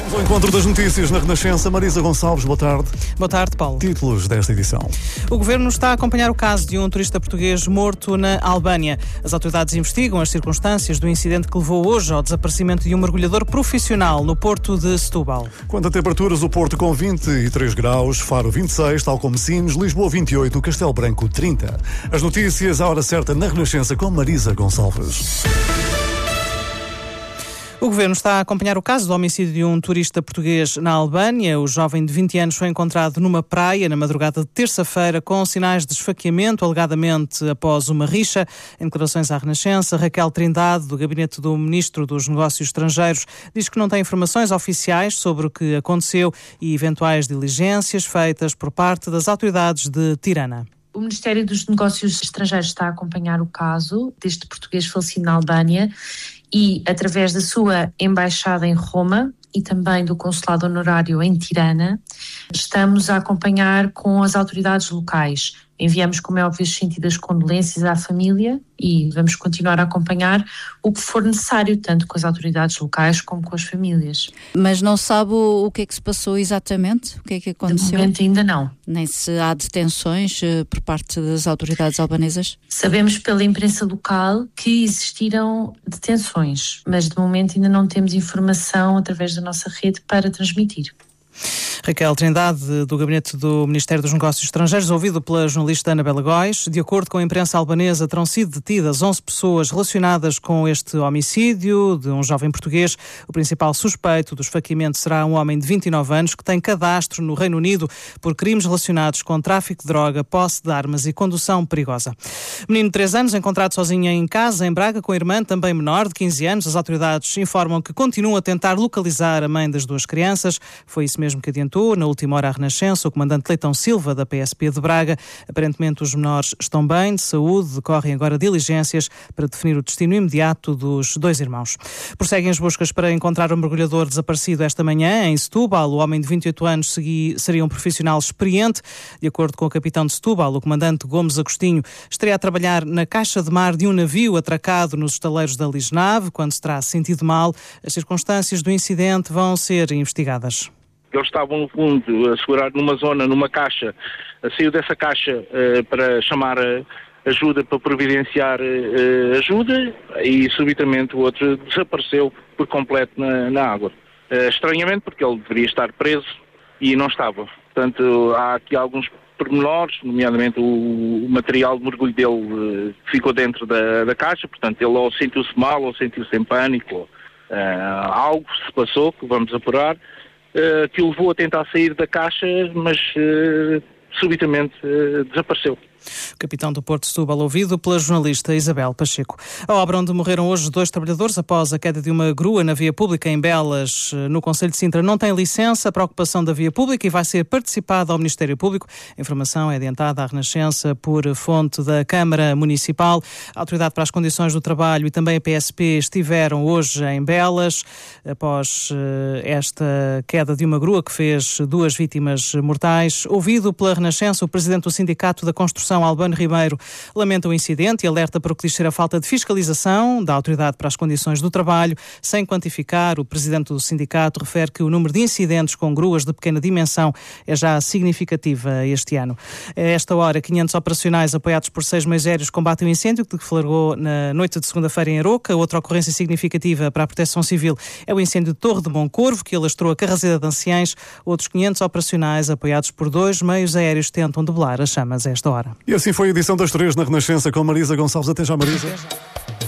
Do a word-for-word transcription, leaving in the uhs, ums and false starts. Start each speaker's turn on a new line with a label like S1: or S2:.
S1: O encontro das notícias na Renascença. Marisa Gonçalves, boa tarde.
S2: Boa tarde, Paulo.
S1: Títulos desta edição.
S2: O Governo está a acompanhar o caso de um turista português morto na Albânia. As autoridades investigam as circunstâncias do incidente que levou hoje ao desaparecimento de um mergulhador profissional no porto de Setúbal.
S1: Quanto a temperaturas, o Porto com vinte e três graus, Faro vinte e seis, tal como Sines, Lisboa vinte e oito, Castelo Branco trinta. As notícias à hora certa na Renascença com Marisa Gonçalves.
S2: O Governo está a acompanhar o caso do homicídio de um turista português na Albânia. O jovem de vinte anos foi encontrado numa praia na madrugada de terça-feira com sinais de esfaqueamento, alegadamente após uma rixa. Em declarações à Renascença, Raquel Trindade, do gabinete do Ministro dos Negócios Estrangeiros, diz que não tem informações oficiais sobre o que aconteceu e eventuais diligências feitas por parte das autoridades de Tirana.
S3: O Ministério dos Negócios Estrangeiros está a acompanhar o caso deste português falecido na Albânia e, através da sua embaixada em Roma e também do consulado honorário em Tirana, estamos a acompanhar com as autoridades locais. Enviamos, como é óbvio, as sentidas condolências à família e vamos continuar a acompanhar o que for necessário, tanto com as autoridades locais como com as famílias.
S4: Mas não sabe o que é que se passou exatamente? O que é que aconteceu?
S3: De momento ainda não.
S4: Nem se há detenções uh, por parte das autoridades albanesas?
S3: Sabemos pela imprensa local que existiram detenções, mas de momento ainda não temos informação através da nossa rede para transmitir.
S2: Raquel Trindade, do gabinete do Ministério dos Negócios Estrangeiros, ouvido pela jornalista Ana Bela Góis. De acordo com a imprensa albanesa, terão sido detidas onze pessoas relacionadas com este homicídio de um jovem português. O principal suspeito do esfaqueamento será um homem de vinte e nove anos que tem cadastro no Reino Unido por crimes relacionados com tráfico de droga, posse de armas e condução perigosa. Menino de três anos, encontrado sozinho em casa, em Braga, com a irmã, também menor, de quinze anos. As autoridades informam que continuam a tentar localizar a mãe das duas crianças. Foi isso mesmo que adiantou na última hora à Renascença o comandante Leitão Silva, da P S P de Braga. Aparentemente os menores estão bem, de saúde, decorrem agora diligências para definir o destino imediato dos dois irmãos. Prosseguem as buscas para encontrar o mergulhador desaparecido esta manhã em Setúbal. O homem de vinte e oito anos segui, seria um profissional experiente. De acordo com o capitão de Setúbal, o comandante Gomes Agostinho, estaria a trabalhar na caixa de mar de um navio atracado nos estaleiros da Lisnave, quando se terá sentido mal. As circunstâncias do incidente vão ser investigadas.
S5: Eles estavam, no fundo, a segurar numa zona, numa caixa, saiu dessa caixa uh, para chamar uh, ajuda, para providenciar uh, ajuda, e subitamente o outro desapareceu por completo na, na água. Uh, estranhamente, porque ele deveria estar preso e não estava. Portanto, há aqui alguns pormenores, nomeadamente o, o material de mergulho dele uh, ficou dentro da, da caixa, portanto ele ou sentiu-se mal ou sentiu-se em pânico, ou, uh, algo se passou, que vamos apurar. Uh, que o levou a tentar sair da caixa, mas uh, subitamente uh, desapareceu.
S2: O capitão do Porto de Setúbal, ouvido pela jornalista Isabel Pacheco. A obra onde morreram hoje dois trabalhadores após a queda de uma grua na via pública em Belas, no concelho de Sintra, não tem licença para a ocupação da via pública e vai ser participada ao Ministério Público. A informação é adiantada à Renascença por fonte da Câmara Municipal. A Autoridade para as Condições do Trabalho e também a P S P estiveram hoje em Belas após esta queda de uma grua que fez duas vítimas mortais. Ouvido pela Renascença, o presidente do Sindicato da Construção, Albano Ribeiro, lamenta o incidente e alerta para o que diz ser a falta de fiscalização da Autoridade para as Condições do Trabalho. Sem quantificar, o presidente do sindicato refere que o número de incidentes com gruas de pequena dimensão é já significativa este ano. A esta hora, quinhentos operacionais apoiados por seis meios aéreos combatem o incêndio que deflagrou na noite de segunda-feira em Aroca. Outra ocorrência significativa para a Proteção Civil é o incêndio de Torre de Moncorvo, que alastrou a Carraseda de Anciães. Outros quinhentos operacionais apoiados por dois meios aéreos tentam debelar as chamas a esta hora.
S1: E assim foi a edição das três na Renascença com Marisa Gonçalves. Até já, Marisa.